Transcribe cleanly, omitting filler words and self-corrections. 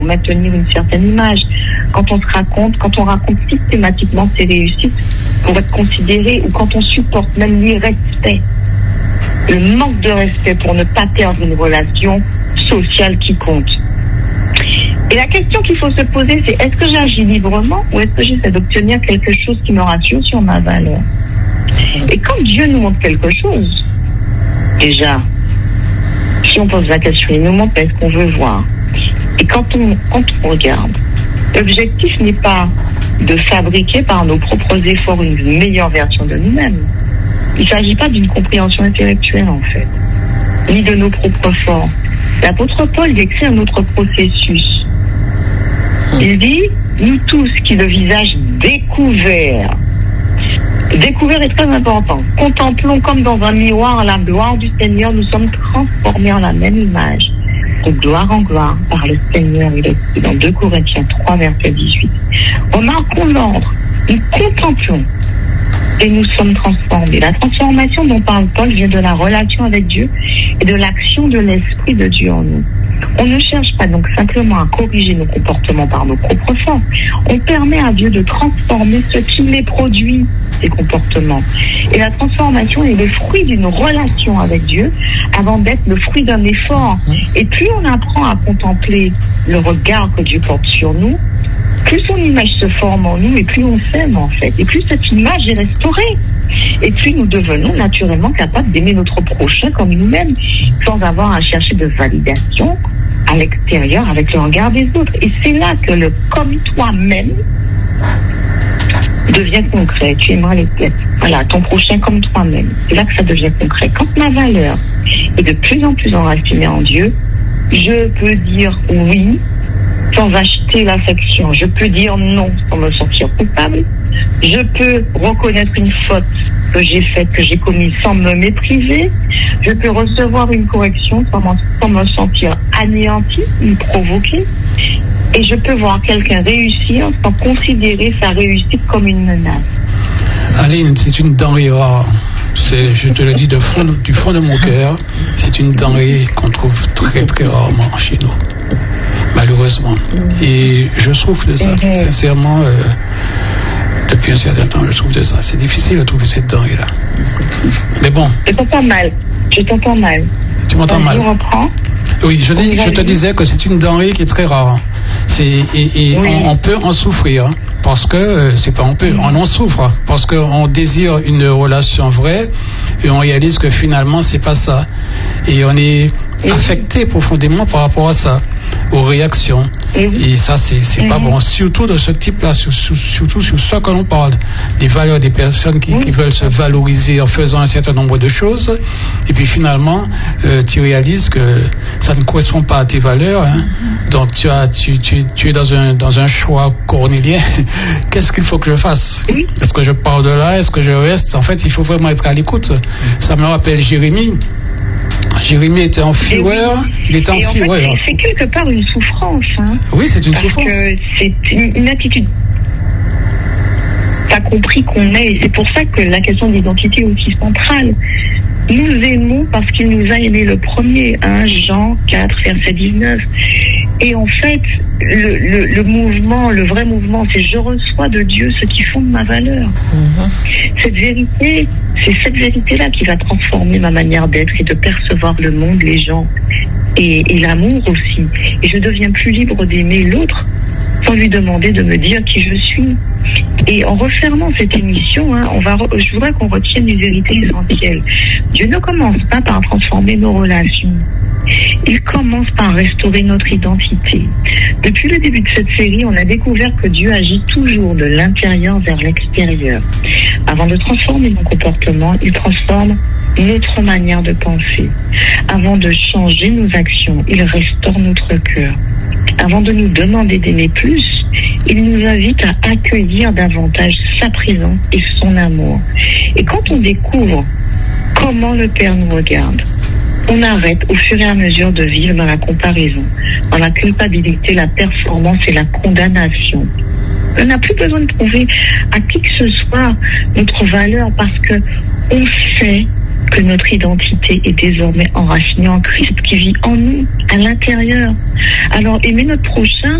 maintenir une certaine image. Quand on raconte systématiquement ses réussites pour être considéré, ou quand on supporte même l'irrespect, le manque de respect pour ne pas perdre une relation sociale qui compte. Et la question qu'il faut se poser, c'est est-ce que j'agis librement ou est-ce que j'essaie d'obtenir quelque chose qui me rassure sur ma valeur? Et quand Dieu nous montre quelque chose, déjà, si on pose la question, il nous montre ce qu'on veut voir. Et quand on regarde, l'objectif n'est pas de fabriquer par nos propres efforts une meilleure version de nous-mêmes. Il ne s'agit pas d'une compréhension intellectuelle, en fait, ni de nos propres forces. L'apôtre Paul décrit un autre processus. Il dit, nous tous qui le visage découvert est très important. Contemplons comme dans un miroir la gloire du Seigneur, nous sommes transformés en la même image, de gloire en gloire, par le Seigneur. Il est dans 2 Corinthiens 3, verset 18. Remarquons l'ordre. Nous contemplons et nous sommes transformés. La transformation dont parle Paul vient de la relation avec Dieu et de l'action de l'Esprit de Dieu en nous. On ne cherche pas donc simplement à corriger nos comportements par nos propres forces. On permet à Dieu de transformer ce qui les produit, ces comportements. Et la transformation est le fruit d'une relation avec Dieu avant d'être le fruit d'un effort. Et plus on apprend à contempler le regard que Dieu porte sur nous, plus son image se forme en nous et plus on s'aime en fait. Et plus cette image est restaurée. Et plus nous devenons naturellement capables d'aimer notre prochain comme nous-mêmes, sans avoir à chercher de validation à l'extérieur avec le regard des autres. Et c'est là que le comme toi-même devient concret. Tu aimeras ton prochain comme toi-même. C'est là que ça devient concret. Quand ma valeur est de plus en plus enracinée en Dieu, je peux dire oui sans acheter l'affection. Je peux dire non sans me sentir coupable. Je peux reconnaître une faute que j'ai faite, que j'ai commise sans me mépriser. Je peux recevoir une correction sans me sentir anéanti ni provoqué. Et je peux voir quelqu'un réussir sans considérer sa réussite comme une menace. Aline, c'est une denrée rare. Je te le dis du fond de mon cœur, c'est une denrée qu'on trouve très très rarement chez nous, malheureusement. Et je souffre de ça, sincèrement. Depuis un certain temps, je trouve de ça. C'est difficile de trouver cette denrée-là. Mais bon. Je t'entends mal. Tu m'entends mal? Je reprends. Oui, je te disais que c'est une denrée qui est très rare. On peut en souffrir, parce que on en souffre, parce qu'on désire une relation vraie et on réalise que finalement c'est pas ça. Et on est affecté profondément par rapport à ça, aux réactions. Et ça, c'est pas bon. Surtout de ce type-là, surtout sur ce que l'on parle, des valeurs des personnes qui veulent se valoriser en faisant un certain nombre de choses. Et puis finalement, tu réalises que ça ne correspond pas à tes valeurs. Hein. Donc tu es dans un choix cornélien. Qu'est-ce qu'il faut que je fasse? Est-ce que je pars de là? Est-ce que je reste? En fait, il faut vraiment être à l'écoute. Ça me rappelle Jérémie. Jérémie était en fureur. Il était en fureur. C'est quelque part une souffrance. Hein, oui, c'est une souffrance. Parce que c'est une attitude pas compris qu'on est. Et c'est pour ça que la question de l'identité est aussi centrale. Nous aimons parce qu'il nous a aimés le premier. Jean 4, verset 19. Et en fait, le mouvement, le vrai mouvement, c'est je reçois de Dieu ce qui fonde ma valeur. Cette vérité, c'est cette vérité-là qui va transformer ma manière d'être et de percevoir le monde, les gens et l'amour aussi. Et je deviens plus libre d'aimer l'autre sans lui demander de me dire qui je suis. Et en refermant cette émission, je voudrais qu'on retienne les vérités essentielles. Dieu ne commence pas par transformer nos relations. Il commence par restaurer notre identité. Depuis le début de cette série, on a découvert que Dieu agit toujours de l'intérieur vers l'extérieur. Avant de transformer nos comportements, il transforme notre manière de penser. Avant de changer nos actions, il restaure notre cœur. Avant de nous demander d'aimer plus, il nous invite à accueillir davantage sa présence et son amour. Et quand on découvre comment le Père nous regarde, on arrête au fur et à mesure de vivre dans la comparaison, dans la culpabilité, la performance et la condamnation. On n'a plus besoin de prouver à qui que ce soit notre valeur parce que on sait que notre identité est désormais enracinée en Christ qui vit en nous, à l'intérieur. Alors aimer notre prochain,